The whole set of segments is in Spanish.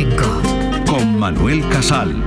Flamenco con Manuel Casal.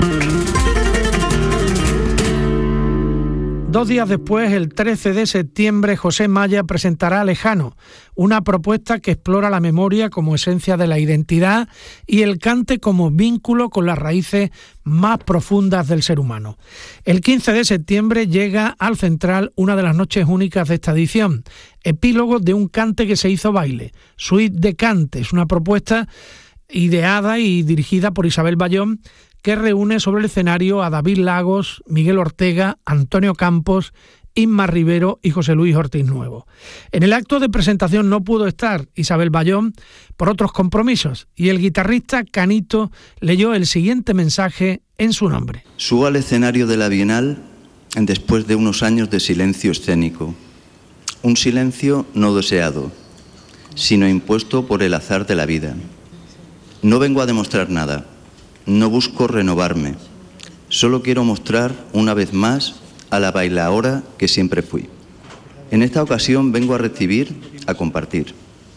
2 días después, el 13 de septiembre, José Maya presentará Lejano, una propuesta que explora la memoria como esencia de la identidad y el cante como vínculo con las raíces más profundas del ser humano. El 15 de septiembre llega al Central una de las noches únicas de esta edición, epílogo de un cante que se hizo baile, Suite de Cantes, una propuesta ideada y dirigida por Isabel Bayón, que reúne sobre el escenario a David Lagos, Miguel Ortega, Antonio Campos, Inma Rivero y José Luis Ortiz Nuevo. En el acto de presentación no pudo estar Isabel Bayón por otros compromisos y el guitarrista Canito leyó el siguiente mensaje en su nombre. Subo al escenario de la Bienal después de unos años de silencio escénico. Un silencio no deseado, sino impuesto por el azar de la vida. No vengo a demostrar nada. No busco renovarme, solo quiero mostrar una vez más a la bailaora que siempre fui. En esta ocasión vengo a recibir, a compartir.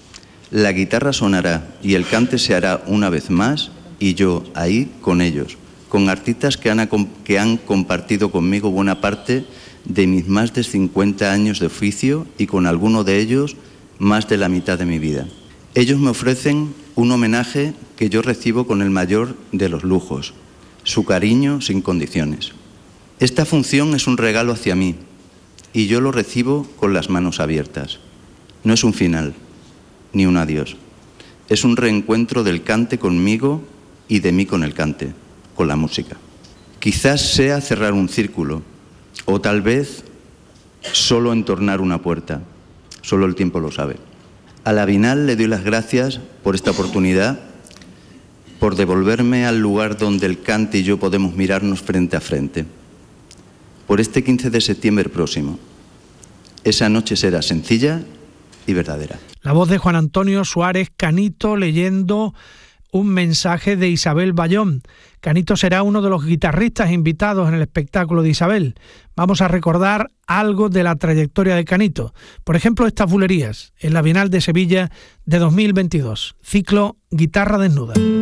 La guitarra sonará y el cante se hará una vez más y yo ahí con ellos, con artistas que han compartido conmigo buena parte de mis más de 50 años de oficio y con alguno de ellos más de la mitad de mi vida. Ellos me ofrecen un homenaje que yo recibo con el mayor de los lujos, su cariño sin condiciones. Esta función es un regalo hacia mí y yo lo recibo con las manos abiertas. No es un final, ni un adiós. Es un reencuentro del cante conmigo y de mí con el cante, con la música. Quizás sea cerrar un círculo o tal vez solo entornar una puerta. Solo el tiempo lo sabe. A la Bienal le doy las gracias por esta oportunidad, por devolverme al lugar donde el cante y yo podemos mirarnos frente a frente. Por este 15 de septiembre próximo. Esa noche será sencilla y verdadera. La voz de Juan Antonio Suárez Canito leyendo un mensaje de Isabel Bayón. Canito será uno de los guitarristas invitados en el espectáculo de Isabel. Vamos a recordar algo de la trayectoria de Canito. Por ejemplo, estas bulerías en la Bienal de Sevilla de 2022. Ciclo Guitarra Desnuda.